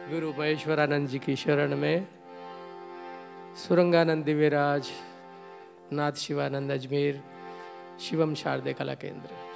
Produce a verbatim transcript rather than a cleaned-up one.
गुरु महेश्वरानंद जी की शरण में सुरंगानंद दिव्यराज नाथ शिवानंद अजमेर शिवम शारदे कला केंद्र।